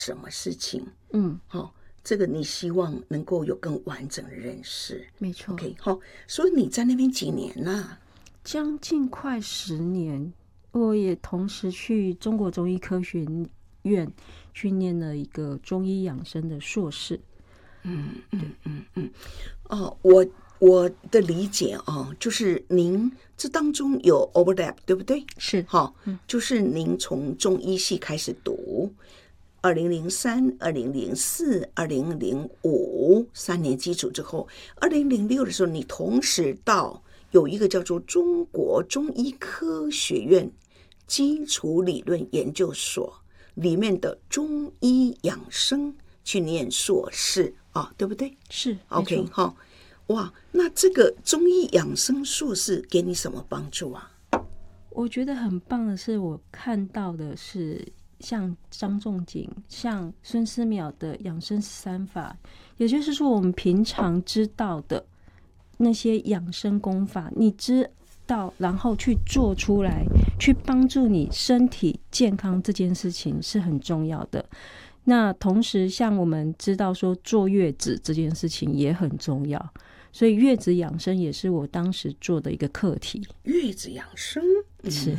什么事情？ 好， 这个你希望能够有更完整的认识。 没错。 OK， 好，所以你在那边几年了？ 将近快10年。我也同时去中国中医科学院去念了一个中医养生的硕士。 我的理解就是您这当中有 overlap， 对不对？ 是， 就是您从中医系开始读，2003、2004、2005 3年基础之后，2006的时候，你同时到有一个叫做中国中医科学院基础理论研究所里面的中医养生去念硕士对不对？ 是 OK， 好。哇，那这个中医养生硕士给你什么帮助啊？ 我觉得很棒的是，我看到的是像张仲景、像孙思邈的养生13法，也就是说，我们平常知道的那些养生功法，你知道，然后去做出来，去帮助你身体健康，这件事情是很重要的。那同时，像我们知道说坐月子这件事情也很重要。所以月子养生也是我当时做的一个课题。 月子养生是，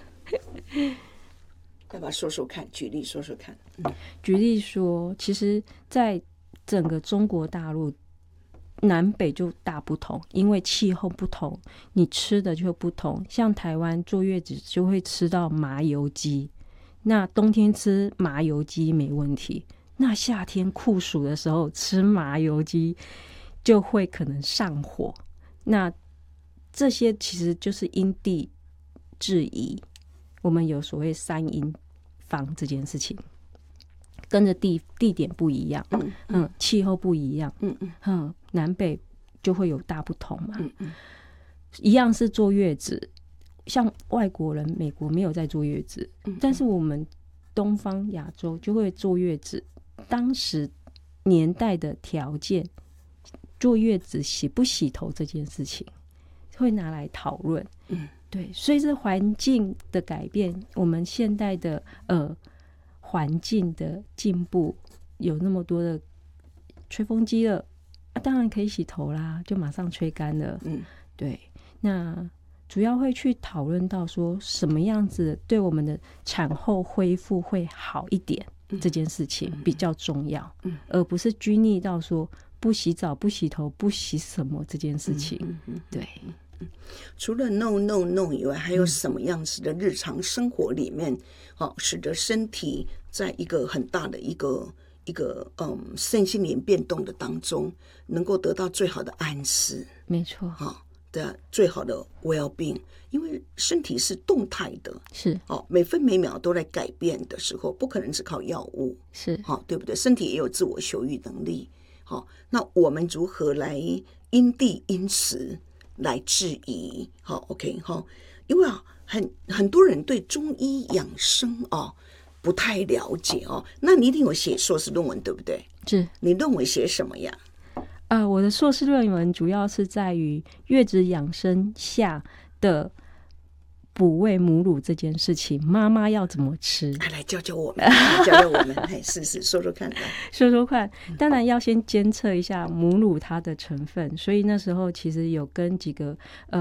要不要说说看？举例说说看。 举例说，其实在整个中国大陆南北就大不同，因为气候不同，你吃的就不同。像台湾坐月子就会吃到麻油鸡，那冬天吃麻油鸡没问题，那夏天酷暑的时候吃麻油鸡就会可能上火。那这些其实就是因地制宜，我们有所谓3因方这件事情，跟着地点不一样，气候不一样，南北就会有大不同嘛。一样是坐月子，像外国人美国没有在坐月子，但是我们东方亚洲就会坐月子。当时年代的条件，坐月子洗不洗头这件事情会拿来讨论。对，随着环境的改变，我们现代的环境的进步，有那么多的吹风机了，当然可以洗头啦，就马上吹干了。对，那主要会去讨论到说什么样子对我们的产后恢复会好一点，这件事情比较重要，而不是拘泥到说不洗澡、不洗头、不洗什么这件事情。对。 除了 no 以外，还有什么样子的日常生活里面，使得身体在一个很大的一个身心灵变动的当中，能够得到最好的安适？ 没错， 的最好的 well-being， 因为身体是动态的， 是每分每秒都在改变的时候，不可能只靠药物， 是对不对？身体也有自我修愈能力。那我们如何来因地因时来质疑？OK， 因为很多人对中医养生不太了解那你一定有写硕士论文对不对？ 是。 你论文写什么呀？ 我的硕士论文主要是在于月子养生下的哺喂母乳这件事情，妈妈要怎么吃？ 来教教我们，教教我们，是说说看， 说说看。当然要先监测一下母乳它的成分，所以那时候其实有跟几个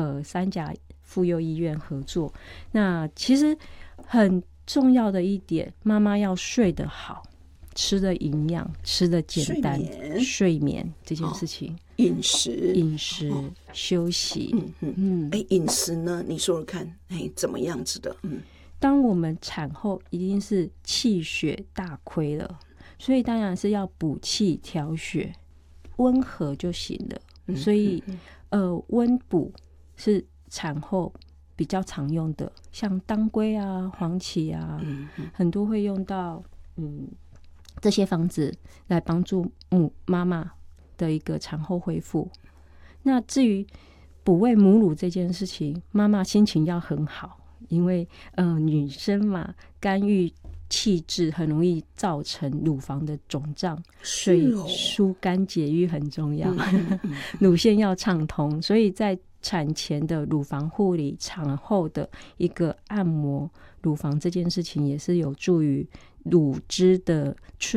3甲妇幼医院合作。那其实很重要的一点，妈妈要睡得好，吃的营养，吃的简单，睡眠这件事情， 饮食休息。 饮食呢？你说说看，怎么样子的？ 当我们产后一定是气血大亏了，所以当然是要补气调血，温和就行了。所以温补是产后比较常用的，像当归啊、黄芪啊，很多会用到这些方子来帮助妈妈的一个产后恢复。那至于哺喂母乳这件事情，妈妈心情要很好，因为女生嘛，肝郁气滞很容易造成乳房的肿胀，所以疏肝解郁很重要。乳腺要畅通，所以在产前的乳房护理，产后的一个按摩乳房这件事情，也是有助于乳汁的